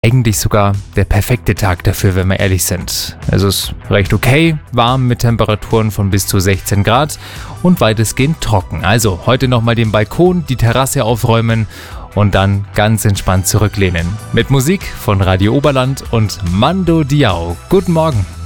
Eigentlich sogar der perfekte Tag dafür, wenn wir ehrlich sind. Es ist recht okay, warm mit Temperaturen von bis zu 16 Grad und weitestgehend trocken. Also heute nochmal den Balkon, die Terrasse aufräumen und dann ganz entspannt zurücklehnen. Mit Musik von Radio Oberland und Mando Diao. Guten Morgen.